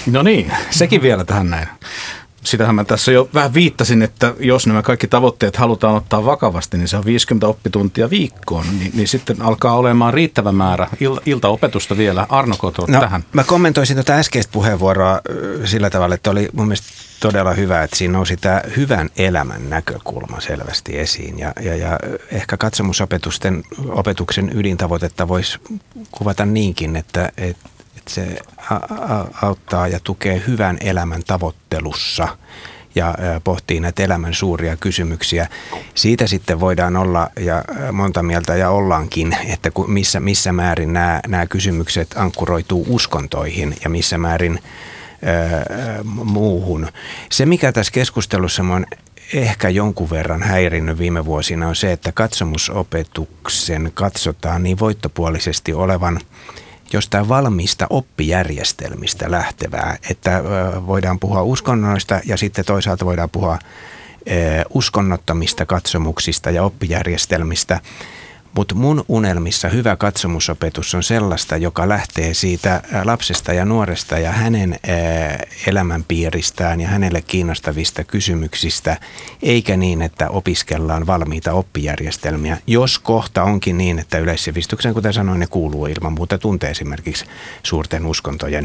No niin, sekin vielä tähän näin. Sitähän mä tässä jo vähän viittasin, että jos nämä kaikki tavoitteet halutaan ottaa vakavasti, niin se on 50 oppituntia viikkoon, niin sitten alkaa olemaan riittävä määrä iltaopetusta vielä. Arno Kotro, tähän. Mä kommentoisin tuota äskeistä puheenvuoroa sillä tavalla, että oli mun mielestä todella hyvä, että siinä nousi tämä hyvän elämän näkökulma selvästi esiin. Ja ehkä katsomusopetuksen ydintavoitetta voisi kuvata niinkin, että se auttaa ja tukee hyvän elämän tavoittelussa ja pohtii näitä elämän suuria kysymyksiä. Siitä sitten voidaan olla ja monta mieltä ja ollaankin, että missä määrin nämä kysymykset ankkuroituu uskontoihin ja missä määrin muuhun. Se, mikä tässä keskustelussa on ehkä jonkun verran häirinnyt viime vuosina, on se, että katsomusopetuksen katsotaan niin voittopuolisesti olevan jostain valmiista oppijärjestelmistä lähtevää, että voidaan puhua uskonnoista ja sitten toisaalta voidaan puhua uskonnottomista katsomuksista ja oppijärjestelmistä. Mutta mun unelmissa hyvä katsomusopetus on sellaista, joka lähtee siitä lapsesta ja nuoresta ja hänen elämänpiiristään ja hänelle kiinnostavista kysymyksistä, eikä niin, että opiskellaan valmiita oppijärjestelmiä. Jos kohta onkin niin, että yleissivistyksen, kuten sanoin, ne kuuluu ilman muuta tuntee esimerkiksi suurten uskontojen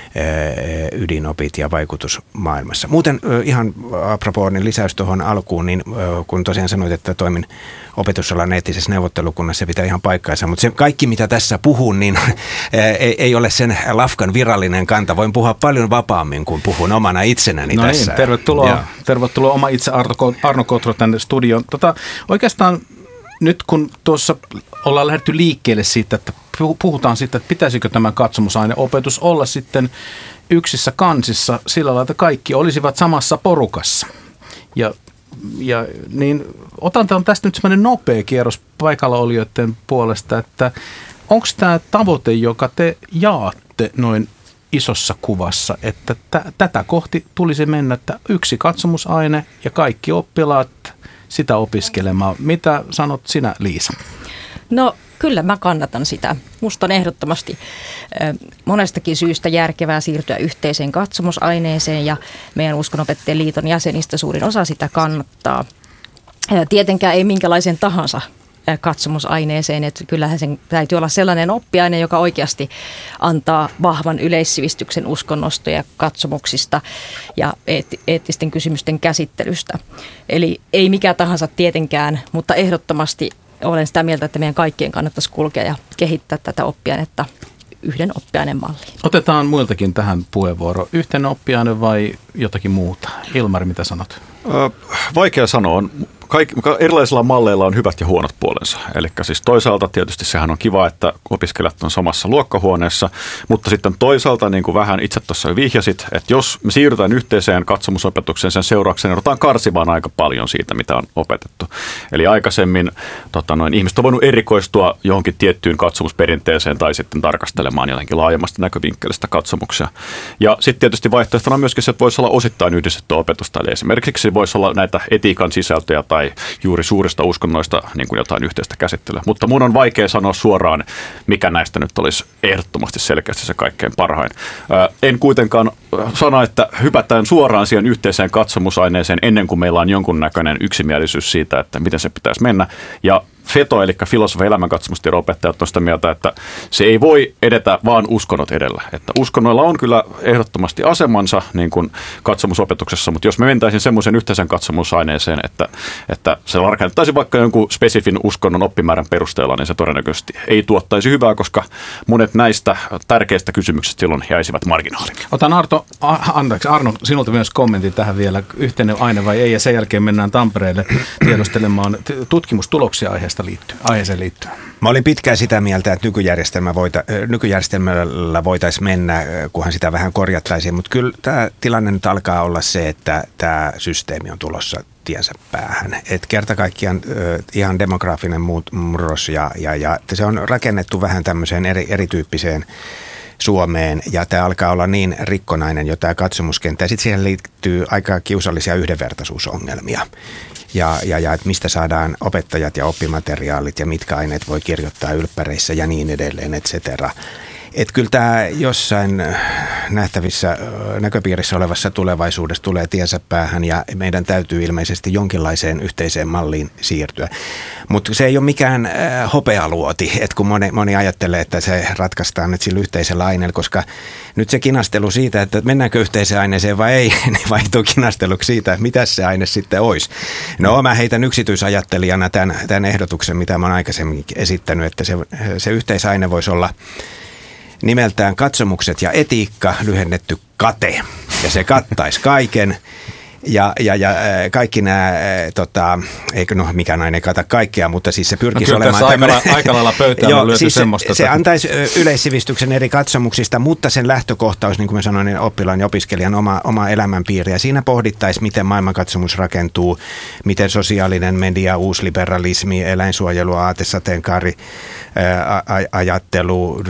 ydinopit ja vaikutus maailmassa. Muuten ihan apropos niin lisäys tuohon alkuun, niin kun tosiaan sanoit, että toimin opetusalan eettisessä neuvottelukunnassa, se pitää ihan paikkaansa, mutta se kaikki mitä tässä puhun, niin ei ole sen Lafkan virallinen kanta. Voin puhua paljon vapaammin, kun puhun omana itsenäni tässä. Niin, tervetuloa oma itse Arno Kotro tänne studioon. Oikeastaan nyt kun tuossa ollaan lähdetty liikkeelle siitä, että puhutaan siitä, että pitäisikö tämä katsomusaineopetus olla sitten yksissä kansissa sillä lailla, että kaikki olisivat samassa porukassa. Ja niin otan tästä nyt semmoinen nopea kierros paikalla olijoiden puolesta, että onko tämä tavoite, joka te jaatte noin isossa kuvassa, että tätä kohti tulisi mennä, että yksi katsomusaine ja kaikki oppilaat sitä opiskelemaan. Mitä sanot sinä, Liisa? No kyllä mä kannatan sitä. Musta on ehdottomasti monestakin syystä järkevää siirtyä yhteiseen katsomusaineeseen ja meidän Uskonnonopettajien liiton jäsenistä suurin osa sitä kannattaa. Tietenkään ei minkälaisen tahansa katsomusaineeseen, että kyllähän sen täytyy olla sellainen oppiaine, joka oikeasti antaa vahvan yleissivistyksen uskonnosta ja katsomuksista ja eettisten kysymysten käsittelystä. Eli ei mikä tahansa tietenkään, mutta ehdottomasti olen sitä mieltä, että meidän kaikkien kannattaisi kulkea ja kehittää tätä oppiainetta yhden oppiaineen malliin. Otetaan muiltakin tähän puheenvuoro. Yhteinen oppiaine vai jotakin muuta? Ilmari, mitä sanot? Vaikea sanoa. Erilaisilla malleilla on hyvät ja huonot puolensa. Eli siis toisaalta tietysti sehän on kiva, että opiskelijat on samassa luokkahuoneessa, mutta sitten toisaalta, niin kuin vähän itse tuossa vihjasit, että jos me siirrytään yhteiseen katsomusopetukseen, sen seurauksena joudutaan karsimaan aika paljon siitä, mitä on opetettu. Eli aikaisemmin ihmiset on voinut erikoistua johonkin tiettyyn katsomusperinteeseen tai sitten tarkastelemaan jotenkin laajemmasta näkövinkkelistä katsomuksia. Ja sitten tietysti vaihtoehtona on myöskin se, että voisi olla osittain yhdistettyä opetusta. Eli esimerkiksi voisi olla näitä etiikan sisältöjä tai juuri suurista uskonnoista niin kuin jotain yhteistä käsittelyä. Mutta mun on vaikea sanoa suoraan, mikä näistä nyt olisi ehdottomasti selkeästi se kaikkein parhain. En kuitenkaan sano, että hypätään suoraan siihen yhteiseen katsomusaineeseen ennen kuin meillä on jonkunnäköinen yksimielisyys siitä, että miten se pitäisi mennä. Ja FETO, eli filosofia- ja elämänkatsomustiedon opettajat on sitä mieltä, että se ei voi edetä vaan uskonnot edellä. Että uskonnoilla on kyllä ehdottomasti asemansa niin kuin katsomusopetuksessa, mutta jos me mentäisiin semmoisen yhteisen katsomusaineeseen, että se rakennettaisiin vaikka jonkun spesifin uskonnon oppimäärän perusteella, niin se todennäköisesti ei tuottaisi hyvää, koska monet näistä tärkeistä kysymyksistä silloin jäisivät marginaaliin. Otan Arno, sinulta myös kommentin tähän vielä, yhteinen aine vai ei, ja sen jälkeen mennään Tampereelle tiedostelemaan tutkimustuloksia aiheeseen liittyen. Mä olin pitkään sitä mieltä, että nykyjärjestelmällä voitaisiin mennä, kunhan sitä vähän korjattaisiin, mutta kyllä tämä tilanne nyt alkaa olla se, että tämä systeemi on tulossa tiensä päähän. Että kerta kaikkiaan ihan demograafinen murros ja se on rakennettu vähän tämmöiseen erityyppiseen Suomeen ja tämä alkaa olla niin rikkonainen jo tämä katsomuskenttä. Sitten siihen liittyy aika kiusallisia yhdenvertaisuusongelmia. Ja että mistä saadaan opettajat ja oppimateriaalit ja mitkä aineet voi kirjoittaa ylppäreissä ja niin edelleen, et cetera. Että kyllä tämä jossain nähtävissä näköpiirissä olevassa tulevaisuudessa tulee tiensä päähän ja meidän täytyy ilmeisesti jonkinlaiseen yhteiseen malliin siirtyä. Mutta se ei ole mikään hopealuoti, että kun moni ajattelee, että se ratkaistaan nyt sillä yhteisellä aineella, koska nyt se kinastelu siitä, että mennäänkö yhteiseen aineeseen vai ei, niin vaihtuu kinasteluksi siitä, että mitä se aine sitten olisi. No mä heitän yksityisajattelijana tämän ehdotuksen, mitä mä oon aikaisemmin esittänyt, että se yhteisaine voisi olla nimeltään katsomukset ja etiikka, lyhennetty KATE, ja se kattaisi kaiken. Ja kaikki nämä, eikö mikään aine kata kaikkea, mutta siis se pyrkisi olemaan tämmöinen. Aika lailla pöytään on lyöty siis semmoista. Se antaisi yleissivistyksen eri katsomuksista, mutta sen lähtökohta olisi, niin kuin mä sanoin, niin oppilaan ja opiskelijan oma elämänpiiri. Ja siinä pohdittaisiin, miten maailmankatsomus rakentuu, miten sosiaalinen media, uusliberalismi, eläinsuojelu, aatesateenkaari, ajattelu,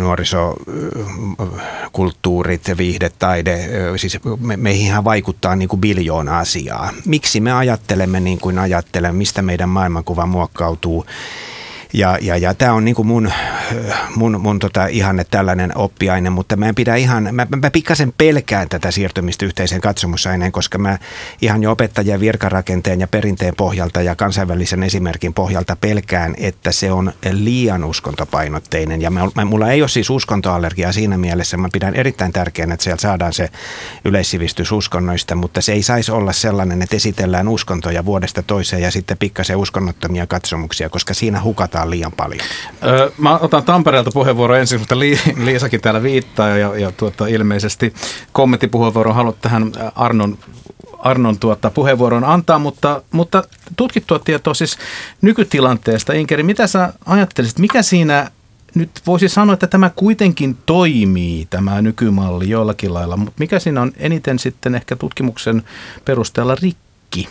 nuorisokulttuurit, viihde, taide, siis meihinhän vaikuttaa niin kuin biljoona asiaa. Miksi me ajattelemme niin kuin ajattelemme, mistä meidän maailmankuva muokkautuu. Ja tämä on niin kuin mun ihanne tällainen oppiaine, mutta mä pikkasen pelkään tätä siirtymistä yhteiseen katsomusaineen, koska mä ihan jo opettajien virkarakenteen ja perinteen pohjalta ja kansainvälisen esimerkin pohjalta pelkään, että se on liian uskontopainotteinen. Ja mulla ei ole siis uskontoallergiaa siinä mielessä. Mä pidän erittäin tärkeänä, että siellä saadaan se yleissivistys uskonnoista, mutta se ei saisi olla sellainen, että esitellään uskontoja vuodesta toiseen ja sitten pikkasen uskonnottomia katsomuksia, koska siinä hukataan liian paljon. Mä otan Tampereelta puheenvuoron ensin, mutta Liisakin täällä viittaa ja ilmeisesti kommenttipuheenvuoron haluat tähän Arnon puheenvuoron antaa, mutta tutkittua tietoa siis nykytilanteesta. Inkeri, mitä sä ajattelisit, mikä siinä nyt voisi sanoa, että tämä kuitenkin toimii, tämä nykymalli jollakin lailla, mutta mikä siinä on eniten sitten ehkä tutkimuksen perusteella rikki?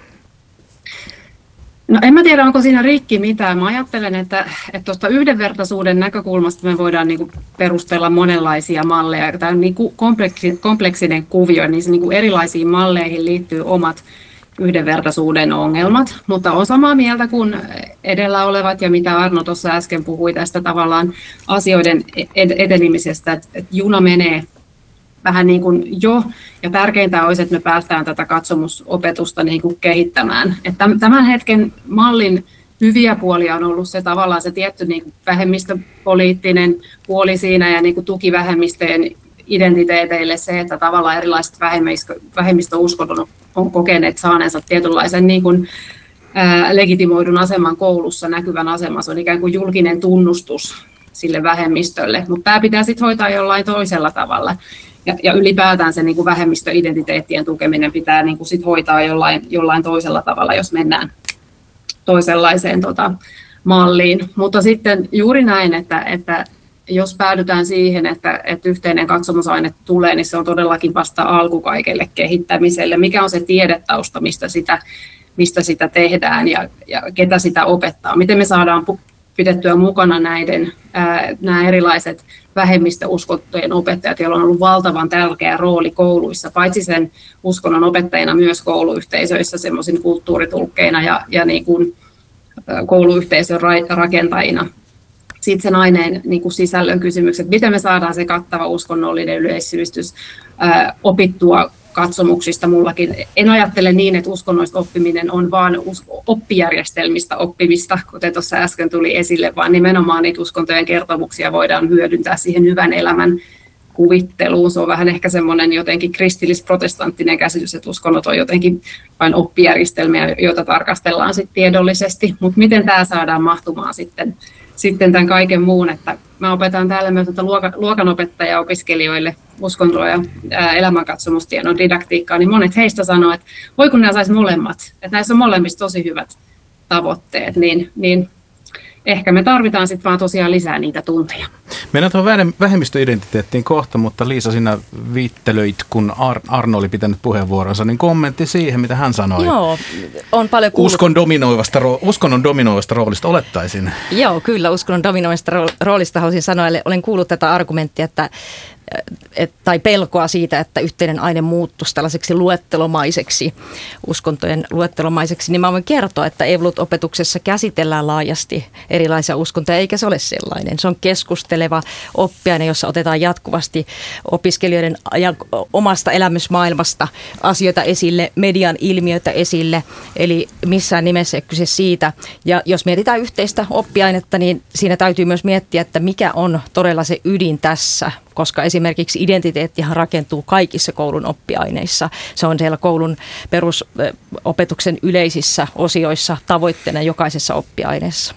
No en mä tiedä, onko siinä rikki mitään. Mä ajattelen, että tuosta yhdenvertaisuuden näkökulmasta me voidaan niinku perustella monenlaisia malleja. Tämä on niinku kompleksinen kuvio, niin se niinku erilaisiin malleihin liittyy omat yhdenvertaisuuden ongelmat, mutta on samaa mieltä kuin edellä olevat ja mitä Arno tuossa äsken puhui tästä tavallaan asioiden etenemisestä, että juna menee vähän niin kuin jo, ja tärkeintä olisi, että me päästään tätä katsomusopetusta niin kuin kehittämään. Että tämän hetken mallin hyviä puolia on ollut se tavallaan se tietty niin kuin vähemmistöpoliittinen puoli siinä ja niin kuin tuki vähemmistöjen identiteeteille se, että tavallaan erilaiset vähemmistöuskonnot on kokeneet saaneensa tietynlaisen niin kuin, legitimoidun aseman koulussa, näkyvän aseman. Se on ikään kuin julkinen tunnustus sille vähemmistölle, mutta tämä pitää sitten hoitaa jollain toisella tavalla. Ja ylipäätään se niin kuin vähemmistöidentiteettien tukeminen pitää niin kuin sit hoitaa jollain toisella tavalla, jos mennään toisenlaiseen malliin. Mutta sitten juuri näin, että jos päädytään siihen, että yhteinen katsomusaine tulee, niin se on todellakin vasta alku kaikelle kehittämiselle. Mikä on se tiedetausta, mistä sitä tehdään ja ketä sitä opettaa? Miten me saadaan pidettyä mukana nämä erilaiset vähemmistöuskontojen opettajat, joilla on ollut valtavan tärkeä rooli kouluissa, paitsi sen uskonnon opettajina myös kouluyhteisöissä semmoisin kulttuuritulkkeina ja niin kuin kouluyhteisön rakentajina. Sitten sen aineen niin kuin sisällön kysymykset, miten me saadaan se kattava uskonnollinen yleissivistys opittua katsomuksista mullakin. En ajattele niin, että uskonnoista oppiminen on vain oppijärjestelmistä oppimista, kuten tuossa äsken tuli esille, vaan nimenomaan niitä uskontojen kertomuksia voidaan hyödyntää siihen hyvän elämän kuvitteluun. Se on vähän ehkä semmoinen jotenkin kristillis-protestanttinen käsitys, että uskonnot on jotenkin vain oppijärjestelmiä, joita tarkastellaan sitten tiedollisesti. Mutta miten tämä saadaan mahtumaan sitten tämän kaiken muun, että mä opetan täällä myös luokanopettaja-opiskelijoille uskontoa ja elämänkatsomustiedon didaktiikkaa, niin monet heistä sanoo, että voi kun nämä saisi molemmat, että näissä on molemmissa tosi hyvät tavoitteet, niin ehkä me tarvitaan sitten vaan tosiaan lisää niitä tunteja. Mennään tuohon vähemmistöidentiteettiin kohta, mutta Liisa, sinä viittelöit, kun Arno oli pitänyt puheenvuoronsa, niin kommentti siihen, mitä hän sanoi. Joo, on paljon kuullut. Uskonnon dominoivasta roolista olettaisin. Joo, kyllä, uskonnon dominoivasta roolista haluaisin sanoa, olen kuullut tätä argumenttia, että tai pelkoa siitä, että yhteinen aine muuttuisi tällaiseksi luettelomaiseksi, uskontojen luettelomaiseksi, niin mä voin kertoa, että Evolut-opetuksessa käsitellään laajasti erilaisia uskontoja, eikä se ole sellainen. Se on keskusteleva oppiaine, jossa otetaan jatkuvasti opiskelijoiden omasta elämysmaailmasta asioita esille, median ilmiöitä esille, eli missään nimessä ei kyse siitä. Ja jos mietitään yhteistä oppiainetta, niin siinä täytyy myös miettiä, että mikä on todella se ydin tässä, koska esimerkiksi identiteettihan rakentuu kaikissa koulun oppiaineissa. Se on siellä koulun perusopetuksen yleisissä osioissa tavoitteena jokaisessa oppiaineessa.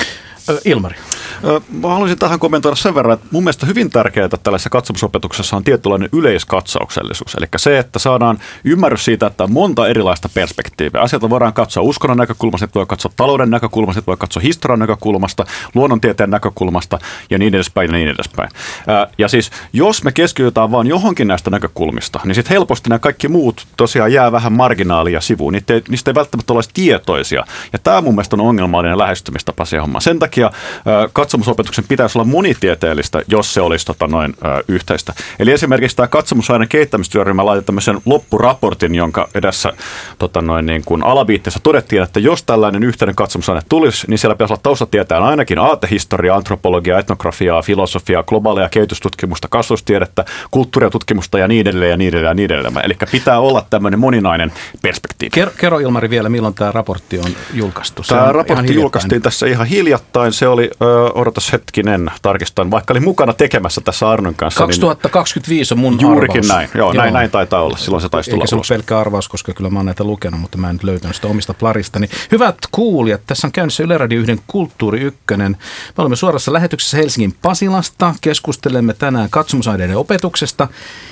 Ilmari. Mä haluaisin tähän kommentoida sen verran, että mun mielestä hyvin tärkeää tällaisessa katsomusopetuksessa on tietynlainen yleiskatsauksellisuus. Eli se, että saadaan ymmärrys siitä, että on monta erilaista perspektiiviä. Asioita voidaan katsoa uskonnon näkökulmasta, voi katsoa talouden näkökulmasta, voi katsoa historian näkökulmasta, luonnontieteen näkökulmasta ja niin edespäin ja niin edespäin. Ja siis jos me keskitytään vaan johonkin näistä näkökulmista, niin sitten helposti nämä kaikki muut tosiaan jää vähän marginaalia sivuun. Niistä ei välttämättä ole tietoisia. Ja tämä mun mielestä on ongelmallinen lähestymistapa siihen hommaan. Sen takia katsomusopetuksen pitäisi olla monitieteellistä, jos se olisi yhteistä. Eli esimerkiksi tämä katsomusaineen kehittämistyöryhmä laittoi tämmöisen loppuraportin, jonka edessä alaviitteessä todettiin, että jos tällainen yhteinen katsomusaine tulisi, niin siellä pitäisi olla taustatieteen ainakin aatehistoriaa, antropologiaa, etnografiaa, filosofiaa, globaalia kehitystutkimusta, kasvustiedettä, kulttuuriatutkimusta ja niin edelleen ja niin edelleen ja niin edelleen. Eli pitää olla tämmöinen moninainen perspektiivi. Kerro Ilmari vielä, milloin tämä raportti on julkaistu? Tämä raportti julkaistiin tässä ihan hiljattain. Se oli, odotas hetkinen, tarkistan, vaikka oli mukana tekemässä tässä Arnon kanssa. 2025 on mun juurikin arvaus. Näin. Joo. Näin taitaa olla. Silloin se taisi tulla. Eikä se ollut pelkkä arvaus, koska kyllä mä oon näitä lukenut, mutta mä en nyt löytänyt sitä omista plaristani. Hyvät kuulijat, tässä on käynnissä Yle Radio 1 Kulttuuri Ykkönen. Me olemme suorassa lähetyksessä Helsingin Pasilasta. Keskustelemme tänään katsomusaineiden opetuksesta.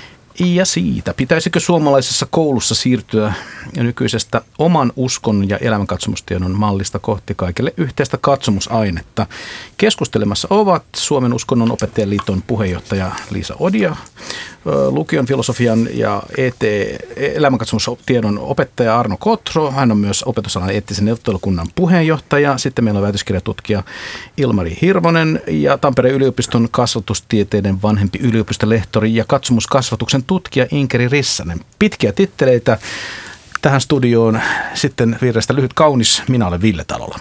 Ja siitä, pitäisikö suomalaisessa koulussa siirtyä nykyisestä oman uskon ja elämänkatsomustiedon mallista kohti kaikille yhteistä katsomusainetta. Keskustelemassa ovat Suomen uskonnon opettajien liiton puheenjohtaja Liisa Odia, lukion filosofian ja elämänkatsomustiedon opettaja Arno Kotro. Hän on myös opetusalan eettisen neuvottelukunnan puheenjohtaja. Sitten meillä on väitöskirjatutkija Ilmari Hirvonen ja Tampereen yliopiston kasvatustieteiden vanhempi yliopistolehtori ja katsomuskasvatuksen tutkija Inkeri Rissanen. Pitkiä titteleitä tähän studioon. Sitten vierestä lyhyt kaunis. Minä olen Ville Talola.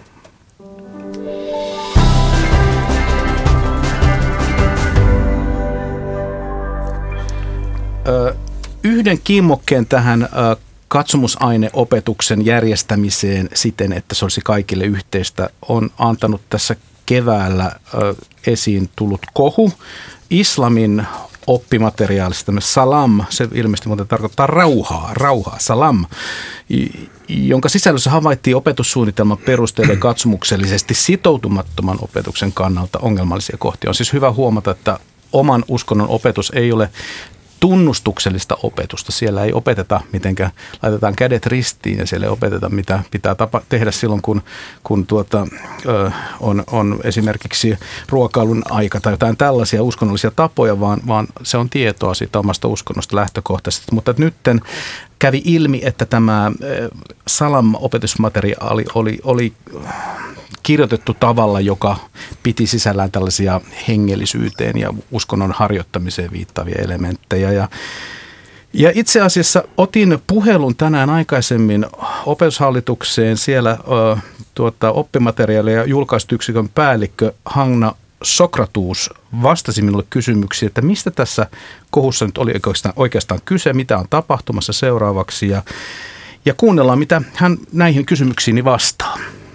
Yhden kimmokkeen tähän katsomusaineopetuksen järjestämiseen siten, että se olisi kaikille yhteistä, on antanut tässä keväällä esiin tullut kohu. Islamin oppimateriaalista, salam, se ilmeisesti muuten tarkoittaa rauhaa, salam, jonka sisällössä havaittiin opetussuunnitelman perusteella katsomuksellisesti sitoutumattoman opetuksen kannalta ongelmallisia kohtia. On siis hyvä huomata, että oman uskonnon opetus ei ole tunnustuksellista opetusta. Siellä ei opeteta, mitenkä laitetaan kädet ristiin ja siellä ei opeteta, mitä pitää tehdä silloin, kun on esimerkiksi ruokailun aika tai jotain tällaisia uskonnollisia tapoja, vaan se on tietoa siitä omasta uskonnosta lähtökohtaisesti. Mutta nytten kävi ilmi, että tämä Salam-opetusmateriaali oli kirjoitettu tavalla, joka piti sisällään tällaisia hengellisyyteen ja uskonnon harjoittamiseen viittaavia elementtejä. Ja itse asiassa otin puhelun tänään aikaisemmin opetushallitukseen. Siellä oppimateriaali- ja julkaisuyksikön päällikkö Hanna Sokratuus vastasi minulle kysymyksiin, että mistä tässä kohussa nyt oli oikeastaan kyse, mitä on tapahtumassa seuraavaksi. Ja kuunnellaan, mitä hän näihin kysymyksiini vastaa.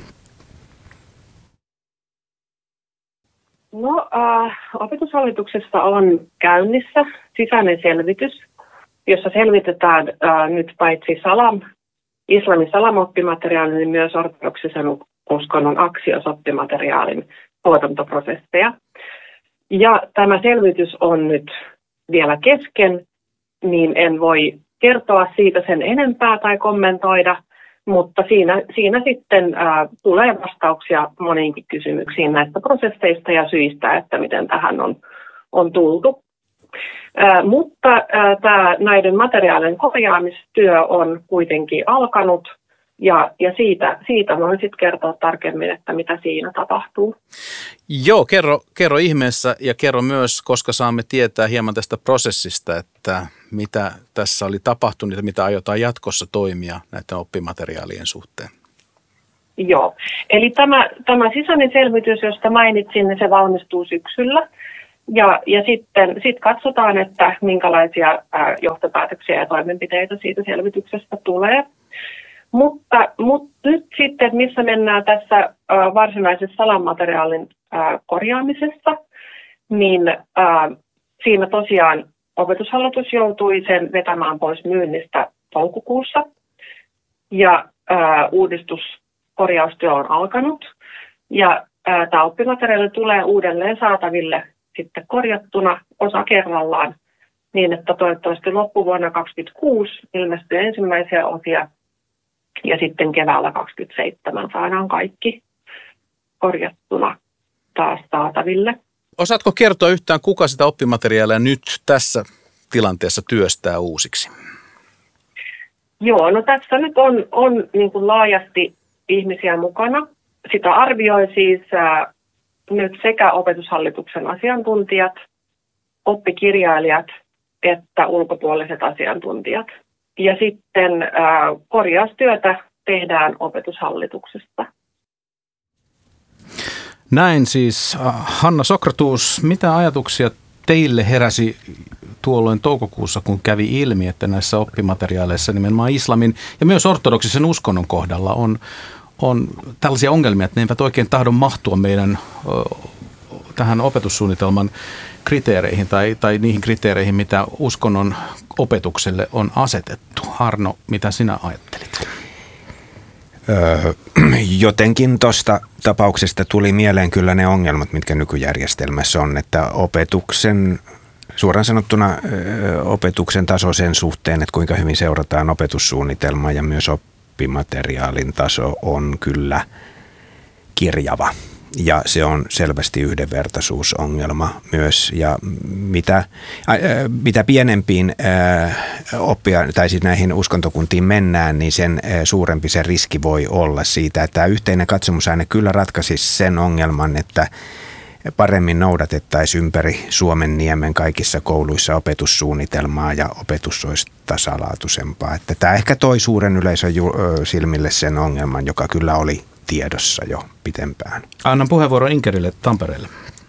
No, opetushallituksessa on käynnissä sisäinen selvitys, jossa selvitetään nyt paitsi islamin salam-oppimateriaalin, niin myös ortodoksisen uskonnon aksios-oppimateriaalin tuotantoprosesseja. Ja tämä selvitys on nyt vielä kesken, niin en voi kertoa siitä sen enempää tai kommentoida, mutta siinä sitten tulee vastauksia moniinkin kysymyksiin näistä prosesseista ja syistä, että miten tähän on tultu. Mutta näiden materiaalien korjaamistyö on kuitenkin alkanut Ja siitä voin sitten kertoa tarkemmin, että mitä siinä tapahtuu. Joo, kerro ihmeessä ja kerro myös, koska saamme tietää hieman tästä prosessista, että mitä tässä oli tapahtunut ja mitä aiotaan jatkossa toimia näiden oppimateriaalien suhteen. Joo, eli tämä sisäinen selvitys, josta mainitsin, niin se valmistuu syksyllä. Ja sitten katsotaan, että minkälaisia johtopäätöksiä ja toimenpiteitä siitä selvityksestä tulee. Mutta nyt sitten, missä mennään tässä varsinaisessa salamateriaalin korjaamisessa, niin siinä tosiaan Opetushallitus joutui sen vetämään pois myynnistä toukokuussa. Ja uudistuskorjaustyö on alkanut. Ja tämä oppimateriaali tulee uudelleen saataville sitten korjattuna osa kerrallaan niin, että toivottavasti loppuvuonna 2026 ilmestyy ensimmäisiä osia ja sitten keväällä 2027 saadaan kaikki korjattuna taas saataville. Osaatko kertoa yhtään, kuka sitä oppimateriaalia nyt tässä tilanteessa työstää uusiksi? Joo, no tässä nyt on niin kuin laajasti ihmisiä mukana. Sitä arvioi siis nyt sekä Opetushallituksen asiantuntijat, oppikirjailijat että ulkopuoliset asiantuntijat. Ja sitten korjaustyötä tehdään Opetushallituksesta. Näin siis. Hanna Sokratuus, mitä ajatuksia teille heräsi tuolloin toukokuussa, kun kävi ilmi, että näissä oppimateriaaleissa nimenomaan islamin ja myös ortodoksisen uskonnon kohdalla on tällaisia ongelmia, että ne eivät oikein tahdo mahtua meidän tähän opetussuunnitelman kriteereihin tai niihin kriteereihin, mitä uskonnon opetukselle on asetettu. Arno, mitä sinä ajattelit? Jotenkin tuosta tapauksesta tuli mieleen kyllä ne ongelmat, mitkä nykyjärjestelmässä on, että suoraan sanottuna opetuksen taso sen suhteen, että kuinka hyvin seurataan opetussuunnitelmaa ja myös oppimateriaalin taso on kyllä kirjava. Ja se on selvästi yhdenvertaisuusongelma myös. Ja mitä pienempiin tai siis näihin uskontokuntiin mennään, niin sen suurempi se riski voi olla siitä, että tämä yhteinen katsomusaine kyllä ratkaisisi sen ongelman, että paremmin noudatettaisiin ympäri Suomenniemen kaikissa kouluissa opetussuunnitelmaa ja opetus olisi tasalaatuisempaa. Että tämä ehkä toi suuren yleisön silmille sen ongelman, joka kyllä oli tiedossa jo pitempään. Annan puheenvuoron Inkerille Tampereelle.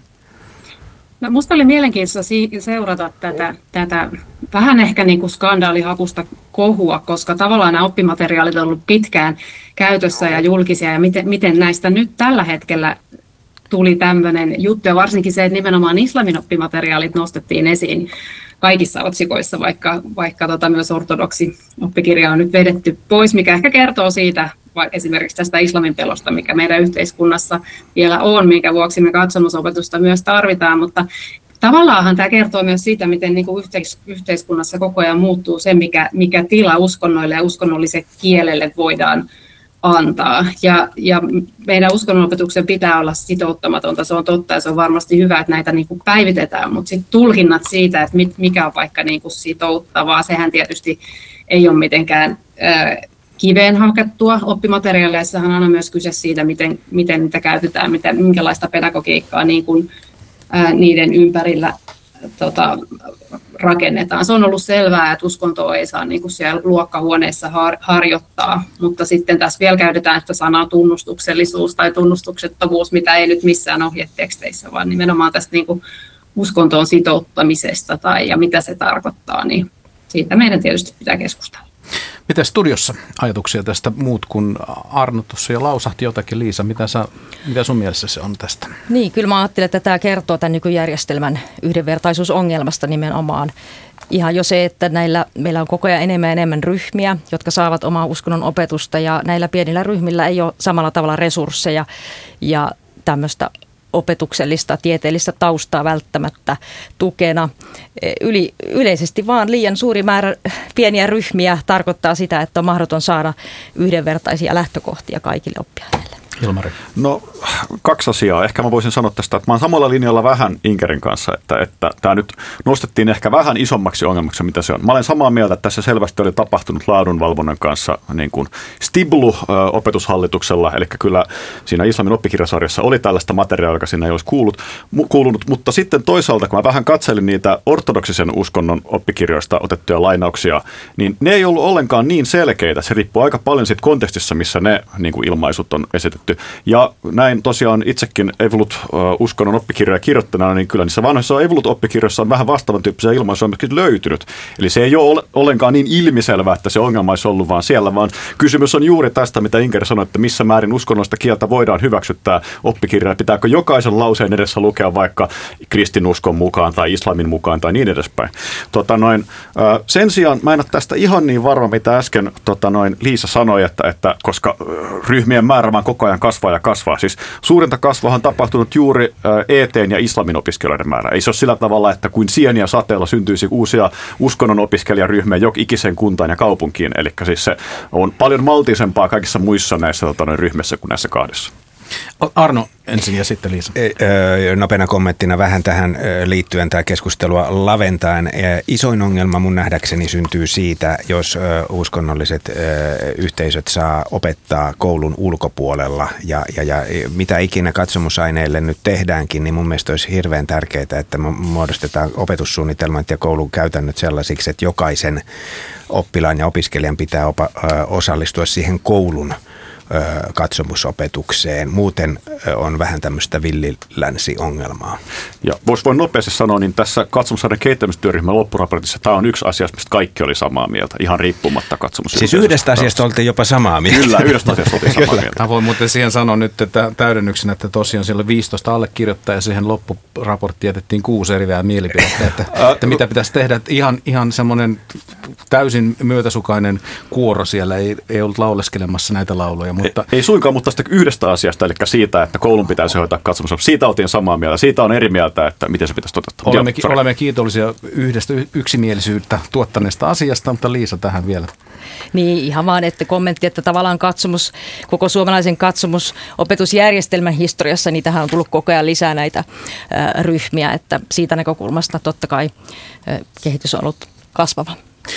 No, musta oli mielenkiintoista seurata tätä vähän ehkä niin kuin skandaalihakusta kohua, koska tavallaan nämä oppimateriaalit on ollut pitkään käytössä ja julkisia, ja miten näistä nyt tällä hetkellä tuli tämmöinen juttu, ja varsinkin se, että nimenomaan islamin oppimateriaalit nostettiin esiin kaikissa otsikoissa, vaikka myös ortodoksi oppikirja on nyt vedetty pois, mikä ehkä kertoo siitä, esimerkiksi tästä islamin pelosta, mikä meidän yhteiskunnassa vielä on, minkä vuoksi me katsomusopetusta myös tarvitaan, mutta tavallaanhan tämä kertoo myös siitä, miten niin kuin yhteiskunnassa koko ajan muuttuu se, mikä tila uskonnoille ja uskonnolliselle kielelle voidaan antaa. Ja meidän uskonnonopetuksen pitää olla sitouttamatonta, se on totta ja se on varmasti hyvä, että näitä niin kuin päivitetään, mutta sitten tulkinnat siitä, että mikä on vaikka niin kuin sitouttavaa, sehän tietysti ei ole mitenkään kiveen hakattua. Oppimateriaaleissahan on aina myös kyse siitä, miten niitä käytetään, minkälaista pedagogiikkaa niin kuin, niiden ympärillä rakennetaan. Se on ollut selvää, että uskontoa ei saa niin kuin siellä luokkahuoneessa harjoittaa, mutta sitten tässä vielä käytetään sitä sanaa tunnustuksellisuus tai tunnustuksettomuus, mitä ei nyt missään ohjeteksteissä, vaan nimenomaan tästä niin kuin uskontoon sitouttamisesta ja mitä se tarkoittaa, niin siitä meidän tietysti pitää keskustella. Miten studiossa ajatuksia tästä muut kuin Arno tuossa jo lausahti jotakin? Liisa, mitä sun mielessä se on tästä? Niin, kyllä mä ajattelen, että tämä kertoo tämän nykyjärjestelmän yhdenvertaisuusongelmasta nimenomaan. Ihan jo se, että meillä on koko ajan enemmän ja enemmän ryhmiä, jotka saavat omaa uskonnon opetusta ja näillä pienillä ryhmillä ei ole samalla tavalla resursseja ja tämmöistä opetuksellista, tieteellistä taustaa välttämättä tukena. Yleisesti vaan liian suuri määrä pieniä ryhmiä tarkoittaa sitä, että on mahdoton saada yhdenvertaisia lähtökohtia kaikille oppiaineille. Ilmari? No 2 asiaa. Ehkä mä voisin sanoa tästä, että mä oon samalla linjalla vähän Inkerin kanssa, että tämä nyt nostettiin ehkä vähän isommaksi ongelmaksi, mitä se on. Mä olen samaa mieltä, että tässä selvästi oli tapahtunut laadunvalvonnan kanssa niin kuin stiblu opetushallituksella, eli kyllä siinä Islamin oppikirjasarjassa oli tällaista materiaalia, joka siinä ei olisi kuulunut, mutta sitten toisaalta, kun mä vähän katselin niitä ortodoksisen uskonnon oppikirjoista otettuja lainauksia, niin ne ei ollut ollenkaan niin selkeitä. Se riippuu aika paljon siitä kontekstissa, missä ne niin kuin ilmaisut on esitetty. Ja näin tosiaan itsekin Evolut-uskonnon oppikirjoja kirjoittajana, niin kyllä niissä vanhoissa Evolut-oppikirjoissa on vähän vastaavan tyyppisiä ilmaisuja myöskin löytynyt. Eli se ei ole ollenkaan niin ilmiselvää, että se ongelma olisi ollut vaan siellä, vaan kysymys on juuri tästä, mitä Inger sanoi, että missä määrin uskonnollista kieltä voidaan hyväksyttää oppikirjaa. Pitääkö jokaisen lauseen edessä lukea vaikka kristinuskon mukaan tai islamin mukaan tai niin edespäin. Sen sijaan mä en ole tästä ihan niin varma, mitä äsken Liisa sanoi, että koska ryhmien määrä vaan koko ajan kasvaa ja kasvaa. Siis suurinta kasvua on tapahtunut juuri ET:n ja islamin opiskelijoiden määrä. Ei se ole sillä tavalla, että kuin sieniä sateella syntyisi uusia uskonnon opiskelijaryhmiä ikiseen kuntaan ja kaupunkiin. Eli siis se on paljon maltisempaa kaikissa muissa näissä ryhmissä kuin näissä 2. Arno ensin ja sitten Liisa. Nopeana kommenttina vähän tähän liittyen tämä keskustelua laventaen. Isoin ongelma mun nähdäkseni syntyy siitä, jos uskonnolliset yhteisöt saa opettaa koulun ulkopuolella ja mitä ikinä katsomusaineille nyt tehdäänkin, niin mun mielestä olisi hirveän tärkeää, että me muodostetaan opetussuunnitelmat ja koulun käytännöt sellaisiksi, että jokaisen oppilaan ja opiskelijan pitää osallistua siihen koulun katsomusopetukseen. Muuten on vähän tämmöistä villilänsi-ongelmaa. Ja voin nopeasti sanoa, niin tässä katsomusaineiden kehittämistyöryhmän loppuraportissa tämä on yksi asia, mistä kaikki oli samaa mieltä, ihan riippumatta katsomusyhteisöstä. Siis yhdestä asiasta oltiin jopa samaa mieltä. Kyllä, yhdestä asiasta oltiin samaa mieltä. Mä voin muuten siihen sanoa nyt, että täydennyksenä, että tosiaan siellä 15 allekirjoittajaa ja siihen loppuraporttiin jätettiin 6 eriä mielipidettä, että mitä pitäisi tehdä. Että ihan semmoinen täysin myötäsukainen kuoro siellä ei ollut lauleskelemassa näitä lauluja. Mutta ei suinkaan, mutta tästä yhdestä asiasta, eli siitä, että koulun pitäisi hoitaa katsomus. Siitä oltiin samaa mieltä. Siitä on eri mieltä, että miten se pitäisi toteuttaa. Olemme kiitollisia yhdestä yksimielisyyttä tuottaneesta asiasta, mutta Liisa tähän vielä. Niin ihan vaan, että kommentti, että tavallaan koko suomalaisen katsomusopetusjärjestelmän historiassa, niin tähän on tullut koko ajan lisää näitä ryhmiä, että siitä näkökulmasta totta kai kehitys on ollut kasvava.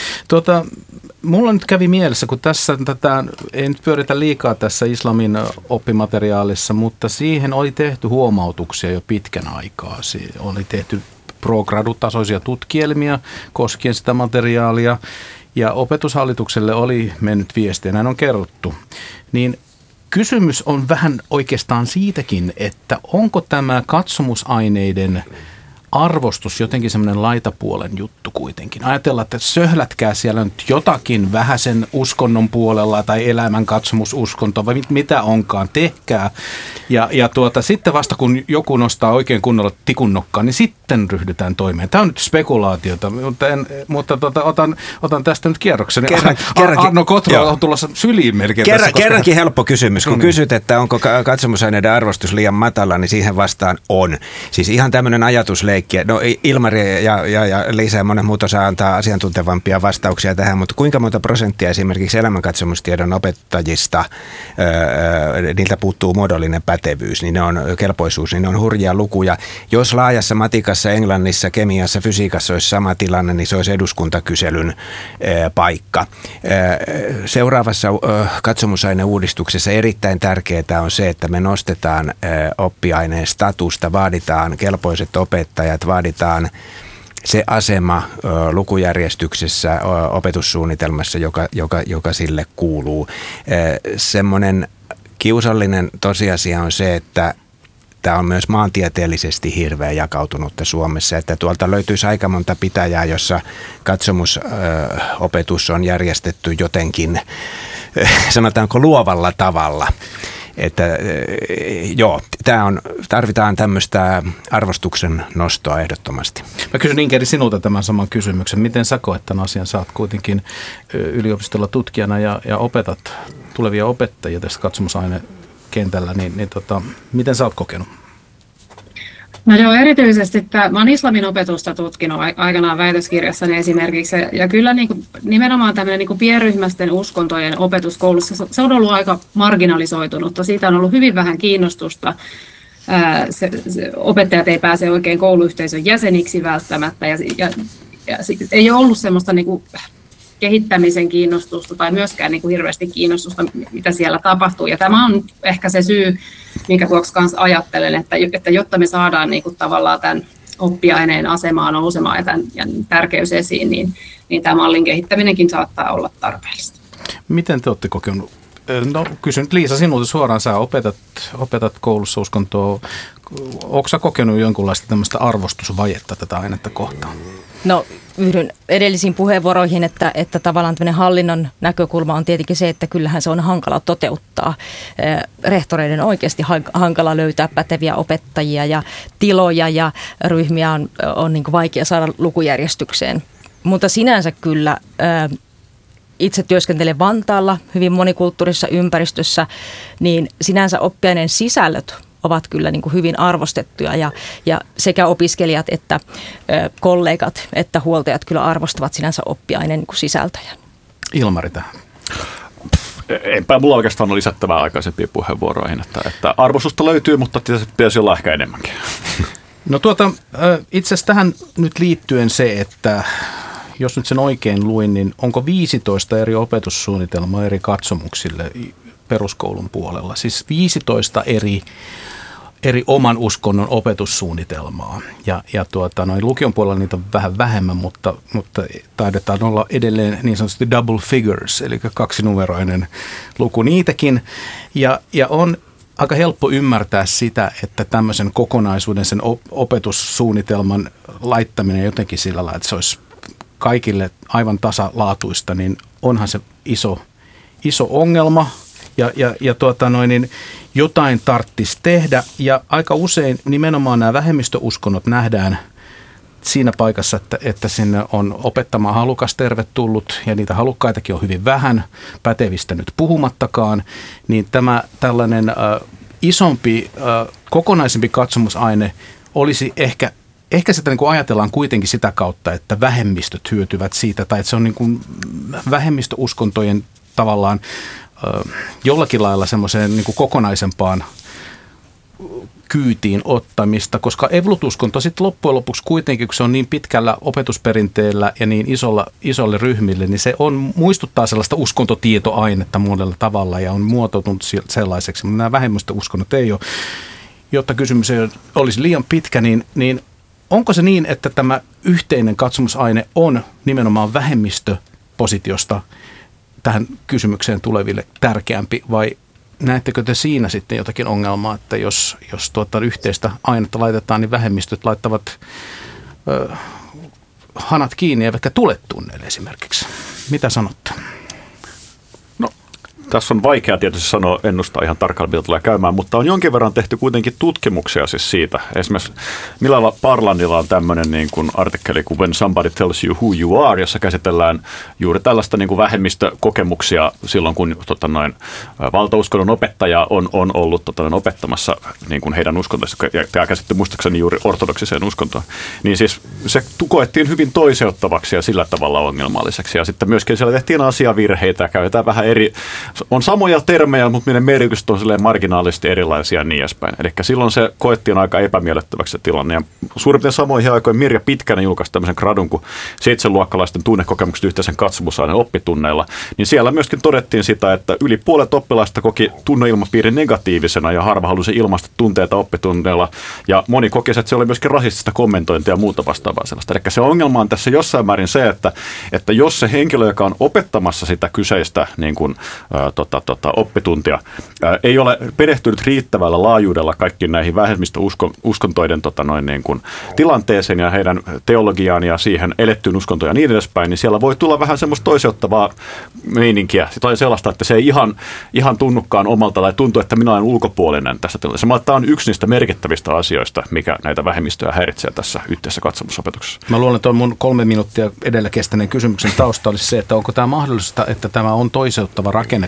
Mulla nyt kävi mielessä, kun tässä ei nyt pyöritä liikaa tässä islamin oppimateriaalissa, mutta siihen oli tehty huomautuksia jo pitkän aikaa. Oli tehty pro-gradu-tasoisia tutkielmia koskien sitä materiaalia ja opetushallitukselle oli mennyt viesti ja näin on kerrottu. Niin kysymys on vähän oikeastaan siitäkin, että onko tämä katsomusaineiden arvostus jotenkin semmoinen laitapuolen juttu kuitenkin. Ajatellaan, että söhlätkää siellä nyt jotakin vähän sen uskonnon puolella tai elämänkatsomususkonto vai mitä onkaan, tehkää. Ja sitten vasta kun joku nostaa oikein kunnolla tikun nokkaan, niin sitten ryhdytään toimeen. Tämä on nyt spekulaatiota, mutta otan tästä nyt kierroksen. Arno Kotro on tulossa syliin melkein tässä. Kerrankin helppo kysymys. Kun kysyt, että onko katsomusaineiden arvostus liian matala, niin siihen vastaan on. Siis ihan tämmöinen ajatusleikki. No Ilmari ja Liisa ja monen muuta saa antaa asiantuntevampia vastauksia tähän, mutta kuinka monta prosenttia esimerkiksi elämänkatsomustiedon opettajista, niiltä puuttuu muodollinen pätevyys, niin ne on kelpoisuus, niin ne on hurjia lukuja. Jos laajassa matikassa, englannissa, kemiassa, fysiikassa olisi sama tilanne, niin se olisi eduskuntakyselyn paikka. Seuraavassa katsomusaineuudistuksessa erittäin tärkeää on se, että me nostetaan oppiaineen statusta, vaaditaan kelpoiset opettajat, vaaditaan se asema lukujärjestyksessä, opetussuunnitelmassa, joka sille kuuluu. Semmoinen kiusallinen tosiasia on se, että tämä on myös maantieteellisesti hirveän jakautunutta Suomessa, että tuolta löytyisi aika monta pitäjää, jossa katsomusopetus on järjestetty jotenkin, sanotaanko luovalla tavalla. Että joo, tarvitaan tämmöistä arvostuksen nostoa ehdottomasti. Mä kysyn Inkeri sinulta tämän saman kysymyksen. Miten sä koet tämän asian? Sä oot kuitenkin yliopistolla tutkijana ja opetat tulevia opettajia tässä katsomusainekentällä, niin miten sä oot kokenut? No joo, erityisesti mä olen islamin opetusta tutkinut aikanaan väitöskirjassani esimerkiksi, ja kyllä niin kuin, nimenomaan tämmöinen niin kuin pienryhmäisten uskontojen opetus koulussa, se on ollut aika marginalisoitunutta, siitä on ollut hyvin vähän kiinnostusta. Opettajat ei pääse oikein kouluyhteisön jäseniksi välttämättä, ja ei ole ollut semmoista niin kuin kehittämisen kiinnostusta tai myöskään niin kuin hirveästi kiinnostusta, mitä siellä tapahtuu. Ja tämä on ehkä se syy, minkä vuoksi kanssa ajattelen, että jotta me saadaan niin kuin tavallaan tämän oppiaineen asemaa nousemaan ja tärkeys esiin, niin tämä mallin kehittäminenkin saattaa olla tarpeellista. Miten te olette kokenut? No kysyn nyt Liisa sinulta suoraan, sä opetat koulussa uskontoa. Oletko sä kokenut jonkunlaista tämmöistä arvostusvajetta tätä ainetta kohtaan? No yhdyn edellisiin puheenvuoroihin, että tavallaan tämmöinen hallinnon näkökulma on tietenkin se, että kyllähän se on hankala toteuttaa. Rehtoreiden oikeasti hankala löytää päteviä opettajia ja tiloja ja ryhmiä on niin kuin vaikea saada lukujärjestykseen. Mutta sinänsä kyllä itse työskentelen Vantaalla hyvin monikulttuurisessa ympäristössä, niin sinänsä oppiaineen sisällöt ovat kyllä niin kuin hyvin arvostettuja ja sekä opiskelijat että kollegat että huoltajat kyllä arvostavat sinänsä oppiaineen niin kuin sisältöjä. Ilmari tähän. Enpä mulla oikeastaan ole lisättävää aikaisempiin puheenvuoroihin, että arvostusta löytyy, mutta pitäisi olla ehkä enemmänkin. No itse asiassa tähän nyt liittyen se, että jos nyt sen oikein luin, niin onko 15 eri opetussuunnitelmaa eri katsomuksille peruskoulun puolella? Siis 15 eri oman uskonnon opetussuunnitelmaa. Ja lukion puolella niitä on vähän vähemmän, mutta taidetaan olla edelleen niin sanotusti double figures, eli kaksinumeroinen luku niitäkin. Ja on aika helppo ymmärtää sitä, että tämmöisen kokonaisuuden, sen opetussuunnitelman laittaminen jotenkin sillä lailla, että se olisi kaikille aivan tasalaatuista, niin onhan se iso ongelma ja jotain tarvitsisi tehdä. Ja aika usein nimenomaan nämä vähemmistöuskonnot nähdään siinä paikassa, että sinne on opettamaan halukas tervetullut ja niitä halukkaitakin on hyvin vähän, pätevistä nyt puhumattakaan, niin tämä tällainen isompi, kokonaisempi katsomusaine olisi ehkä sitä niin kuin ajatellaan kuitenkin sitä kautta, että vähemmistöt hyötyvät siitä, tai että se on niin kuin vähemmistöuskontojen tavallaan jollakin lailla semmoiseen niin kuin kokonaisempaan kyytiin ottamista, koska evolutuskonto sitten loppujen lopuksi kuitenkin, kun se on niin pitkällä opetusperinteellä ja niin isolle ryhmille, niin se muistuttaa sellaista uskontotietoainetta monella tavalla ja on muotoutunut sellaiseksi, mutta nämä vähemmistöuskonnot ei ole. Jotta kysymys ei olisi liian pitkä, niin onko se niin, että tämä yhteinen katsomusaine on nimenomaan vähemmistöpositiosta tähän kysymykseen tuleville tärkeämpi, vai näettekö te siinä sitten jotakin ongelmaa, että jos yhteistä ainetta laitetaan, niin vähemmistöt laittavat hanat kiinni eivätkä tule tunneille esimerkiksi? Mitä sanotte? No, tässä on vaikea tietysti sanoa, ennustaa ihan tarkkaan, mitä tulee käymään, mutta on jonkin verran tehty kuitenkin tutkimuksia siis siitä. Esimerkiksi Milala Parlandilla on tämmöinen niin kuin artikkeli kuin When Somebody Tells You Who You Are, jossa käsitellään juuri tällaista niin kuin vähemmistökokemuksia silloin, kun valtauskonnon opettaja on ollut opettamassa niin kuin heidän uskontonsa, ja käsitti muistaakseni juuri ortodoksiseen uskontoon. Niin siis se koettiin hyvin toiseuttavaksi ja sillä tavalla ongelmalliseksi. Ja sitten myöskin siellä tehtiin asiavirheitä, käytetään vähän eri. On samoja termejä, mutta niiden merkitykset on silleen marginaalisesti erilaisia ja niin edespäin. Eli silloin se koettiin aika epämiellyttäväksi se tilanne. Ja suurin piirtein samoihin aikoihin Mirja Pitkänen julkaisi tämmöisen gradun kuin 7-luokkalaisten tunnekokemukset yhteisen katsomusaineen oppitunneilla. Niin siellä myöskin todettiin sitä, että yli puolet oppilaista koki tunneilmapiirin negatiivisena ja harva halusi ilmaista tunteita oppitunneilla. Ja moni koki, että se oli myöskin rasistista kommentointia ja muuta vastaavaa sellaista. Eli se ongelma on tässä jossain määrin se, että jos se henkilö, joka on opettamassa sitä kyseistä niin kuin oppituntia, ei ole perehtynyt riittävällä laajuudella kaikkiin näihin vähemmistöuskontoiden niin kuin tilanteeseen ja heidän teologiaan ja siihen elettyyn uskontoon ja niin edespäin, niin siellä voi tulla vähän semmoista toiseuttavaa meininkiä tai sellaista, että se ei ihan tunnukaan omalta tai tuntuu, että minä olen ulkopuolinen tässä tilanteessa. Tämä on yksi niistä merkittävistä asioista, mikä näitä vähemmistöjä häiritsee tässä yhteisessä katsomusopetuksessa. Mä luulen, että mun 3 minuuttia edellä kestäneen kysymyksen tausta olisi se, että onko tämä mahdollista, että tämä on toiseuttava rakenne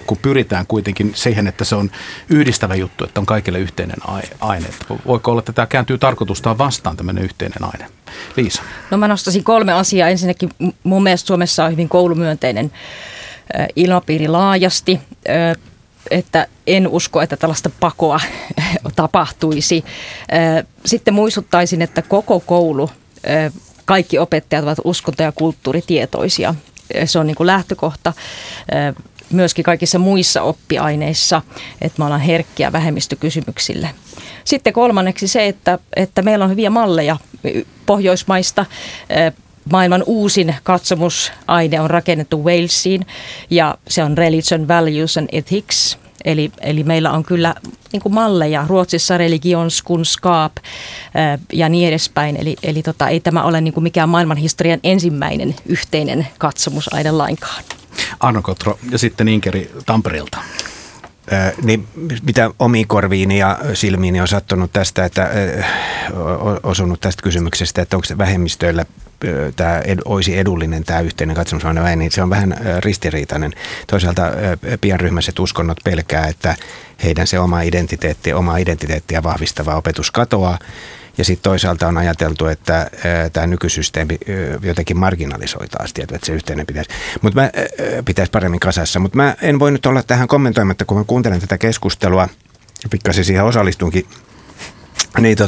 kun pyritään kuitenkin siihen, että se on yhdistävä juttu, että on kaikille yhteinen aine. Voiko olla, että tämä kääntyy tarkoitustaan vastaan tämmöinen yhteinen aine? Liisa. No mä nostaisin 3 asiaa. Ensinnäkin mun mielestä Suomessa on hyvin koulumyönteinen ilmapiiri laajasti, että en usko, että tällaista pakoa tapahtuisi. Sitten muistuttaisin, että koko koulu, kaikki opettajat ovat uskonto- ja kulttuuritietoisia. Se on niin kuin lähtökohta myöskin kaikissa muissa oppiaineissa, että me ollaan herkkiä vähemmistökysymyksille. Sitten 3. se, että meillä on hyviä malleja Pohjoismaista. Maailman uusin katsomusaine on rakennettu Walesiin ja se on Religion, Values and Ethics. Eli meillä on kyllä niin kuin malleja Ruotsissa Religionskunskap ja niin edespäin. Eli ei tämä ole niin kuin mikään maailmanhistorian ensimmäinen yhteinen katsomusaine lainkaan. Arno Kotro ja sitten Inkeri Tampereelta. Niin, mitä omiin korviini ja silmiini on sattunut tästä, että osunut tästä kysymyksestä, että onko vähemmistöillä tämä olisi edullinen tämä yhteinen katsomusaine, niin se on vähän ristiriitainen. Toisaalta pienryhmäiset uskonnot pelkää, että heidän se omaa identiteettiä vahvistava opetus katoaa. Ja sitten toisaalta on ajateltu, että tämä nykysysteemi jotenkin marginalisoi taas tietoa, että se yhteinen pitäisi paremmin kasassa. Mutta mä en voi nyt olla tähän kommentoimatta, kun mä kuuntelen tätä keskustelua ja pikkasen siihen osallistunkin. Niin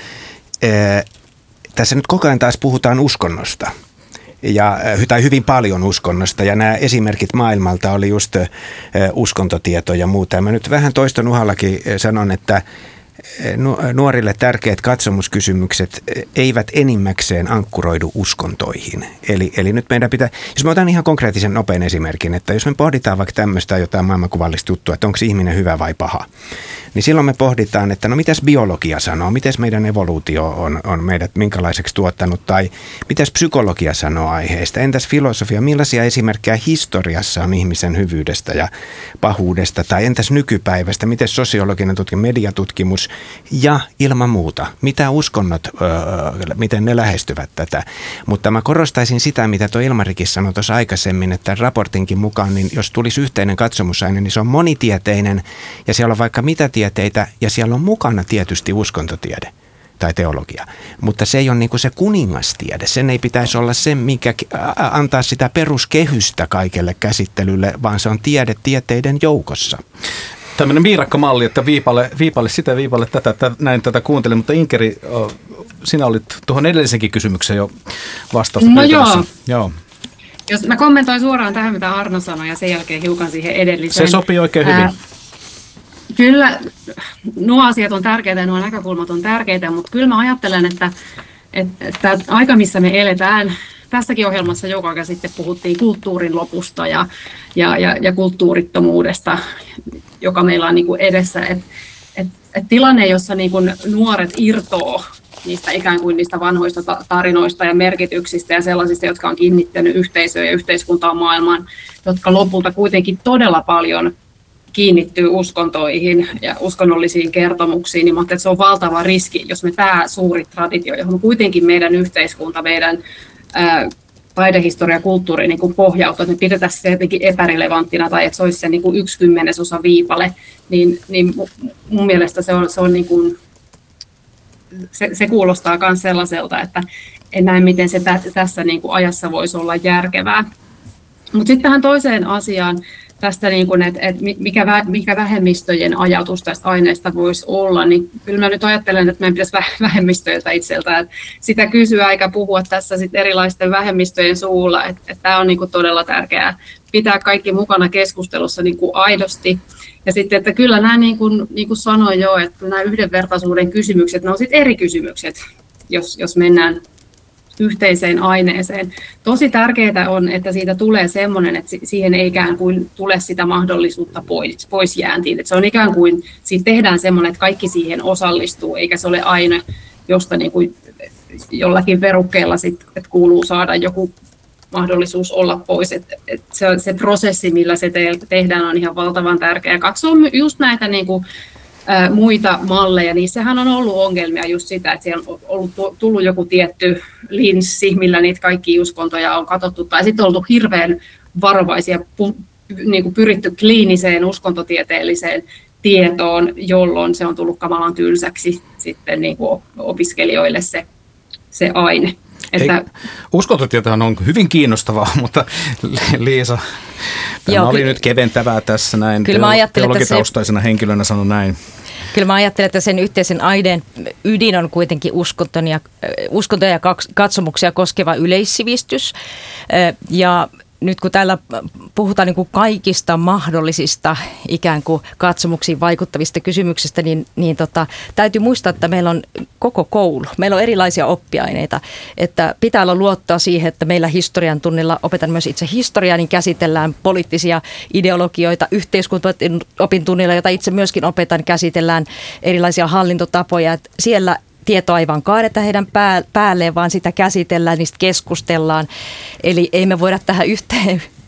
tässä nyt koko ajan taas puhutaan uskonnosta. Tai hyvin paljon uskonnosta, ja nämä esimerkit maailmalta oli just uskontotieto ja muuta. Ja mä nyt vähän toiston uhallakin sanon, että nuorille tärkeät katsomuskysymykset eivät enimmäkseen ankkuroidu uskontoihin. Eli nyt meidän pitää, jos mä otan ihan konkreettisen nopean esimerkin, että jos me pohditaan vaikka tämmöistä jotain maailmankuvallista juttua, että onko ihminen hyvä vai paha, niin silloin me pohditaan, että no mitäs biologia sanoo, mitäs meidän evoluutio on meidät minkälaiseksi tuottanut, tai mitäs psykologia sanoo aiheesta, entäs filosofia, millaisia esimerkkejä historiassa on ihmisen hyvyydestä ja pahuudesta, tai entäs nykypäivästä, miten sosiologinen tutkimus, mediatutkimus ja ilman muuta, mitä uskonnot, miten ne lähestyvät tätä. Mutta mä korostaisin sitä, mitä tuo Ilmarikin sanoi tuossa aikaisemmin, että raportinkin mukaan, niin jos tulisi yhteinen katsomusaine, niin se on monitieteinen, ja siellä on vaikka mitä tieteitä, ja siellä on mukana tietysti uskontotiede tai teologia. Mutta se ei ole niin kuin se kuningastiede. Sen ei pitäisi olla se, mikä antaa sitä peruskehystä kaikelle käsittelylle, vaan se on tiede tieteiden joukossa. Tämmöinen viirakkomalli, että viipalle sitä, viipalle tätä, näin tätä kuuntelin, mutta Inkeri, sinä olit tuohon edellisenkin kysymykseen jo vastausta. No joo. Jos mä kommentoin suoraan tähän, mitä Arno sanoi, ja sen jälkeen hiukan siihen edelliseen. Se sopii oikein hyvin. Kyllä nuo asiat on tärkeitä ja nuo näkökulmat on tärkeitä, mutta kyllä mä ajattelen, että aika missä me eletään, tässäkin ohjelmassa joka aika sitten puhuttiin kulttuurin lopusta ja kulttuurittomuudesta, joka meillä on niin kuin edessä. Et tilanne, jossa niin kuin nuoret irtoo niistä ikään kuin niistä vanhoista tarinoista ja merkityksistä ja sellaisista, jotka on kiinnittänyt yhteisöön ja yhteiskuntaan maailmaan, jotka lopulta kuitenkin todella paljon kiinnittyy uskontoihin ja uskonnollisiin kertomuksiin, niin että se on valtava riski, jos me tämä suuri traditio, johon kuitenkin meidän yhteiskunta, meidän taidehistoria ja kulttuuri niin kuin pohjautuu, että me pidetään sitä jotenkin epärelevanttina tai että se olisi se niin kuin 1/10 viipale, niin mun mielestä se on niin kuin, se kuulostaa myös sellaiselta, että en näe, miten se tässä niin kuin ajassa voisi olla järkevää. Mutta sitten tähän toiseen asiaan, tästä, niin kuin, että mikä vähemmistöjen ajatus tästä aineesta voisi olla, niin kyllä mä nyt ajattelen, että meidän pitäisi vähemmistöiltä itseltään sitä kysyä eikä puhua tässä sit erilaisten vähemmistöjen suulla, että tämä on niin kuin todella tärkeää pitää kaikki mukana keskustelussa niin kuin aidosti. Ja sitten, että kyllä nämä, niin kuin sanoin jo, että nämä yhdenvertaisuuden kysymykset, ne on sitten eri kysymykset, jos mennään yhteiseen aineeseen. Tosi tärkeää on, että siitä tulee semmoinen, että siihen ei ikään kuin tule sitä mahdollisuutta pois jääntiin. Että se on ikään kuin, siitä tehdään semmoinen, että kaikki siihen osallistuu, eikä se ole aina, josta niin kuin jollakin verukkeella sit, että kuuluu saada joku mahdollisuus olla pois. Että se prosessi, millä se tehdään, on ihan valtavan tärkeä. Katsoa just näitä niin kuin muita malleja, niissähän on ollut ongelmia just sitä, että siellä on tullut joku tietty linssi, millä niitä kaikkia uskontoja on katsottu, tai sitten on ollut hirveän varovaisia niin kuin pyritty kliiniseen uskontotieteelliseen tietoon, jolloin se on tullut kamalan tylsäksi sitten niin kuin opiskelijoille se aine. Että uskontotietohan on hyvin kiinnostavaa, mutta Liisa, tämä oli nyt keventävää tässä näin. Teologitaustaisena henkilönä sanon näin. Kyllä mä ajattelen, että sen yhteisen aineen ydin on kuitenkin uskontoja ja katsomuksia koskeva yleissivistys. Ja nyt kun täällä puhutaan niin kuin kaikista mahdollisista ikään kuin katsomuksiin vaikuttavista kysymyksistä, niin täytyy muistaa, että meillä on koko koulu. Meillä on erilaisia oppiaineita, että pitää olla luottaa siihen, että meillä historian tunnilla, opetan myös itse historiaa, niin käsitellään poliittisia ideologioita, yhteiskuntaopin tunnilla, jota itse myöskin opetan, käsitellään erilaisia hallintotapoja, että siellä tietoa ei vaan kaadeta heidän päälleen, vaan sitä käsitellään, niistä keskustellaan. Eli ei me voida tähän